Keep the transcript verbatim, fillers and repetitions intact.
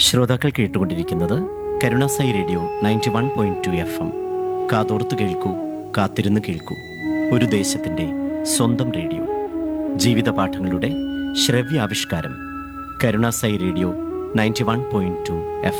ശ്രോതാക്കൾ കേട്ടുകൊണ്ടിരിക്കുന്നത് Karunasai radio ninety one point two F M. കാതോർത്ത് കേൾക്കൂ, കാത്തിരുന്ന് കേൾക്കൂ. ഒരു ദേശത്തിൻ്റെ സ്വന്തം റേഡിയോ. ജീവിത പാഠങ്ങളുടെ ശ്രവ്യാവിഷ്കാരം. Karunasai radio ninety one point two F